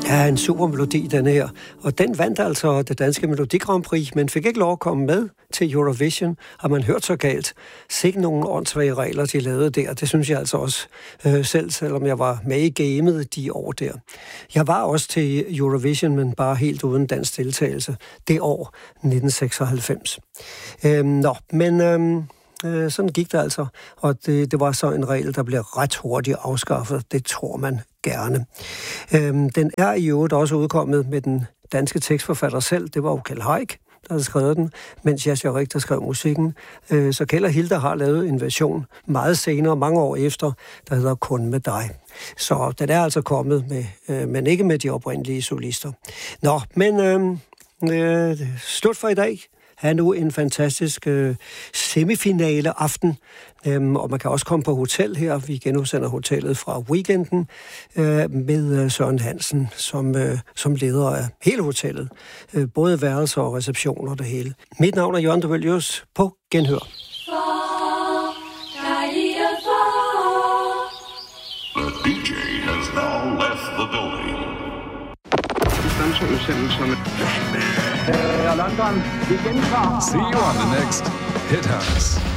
Ja, en super melodi, den her. Og den vandt altså det danske Melodi Grand Prix, men fik ikke lov at komme med til Eurovision. Har man hørt så galt? Sikke nogle åndssvage regler, de lavede der. Det synes jeg altså også selv, selvom jeg var med i gamet de år der. Jeg var også til Eurovision, men bare helt uden dansk deltagelse. Det år, 1996. Sådan gik det altså. Og det var så en regel, der blev ret hurtigt afskaffet. Det tror man gerne. Den er i øvrigt også udkommet med den danske tekstforfatter selv. Det var jo Kjeld Haik, der havde skrevet den, mens Jascha Richter skrev musikken. Så Kjeld og Hilda har lavet en version meget senere, mange år efter, der hedder Kun med dig. Så den er altså kommet med, men ikke med de oprindelige solister. Slut for i dag. Ha' nu en fantastisk semifinale aften, og man kan også komme på hotel her. Vi genudsender hotellet fra weekenden med Søren Hansen som leder af hele hotellet. Både værelser og receptioner og det hele. Mit navn er Jørgen de Villius. På genhør. The DJ has now left the building. London, igen fra. See you on the next Hit House.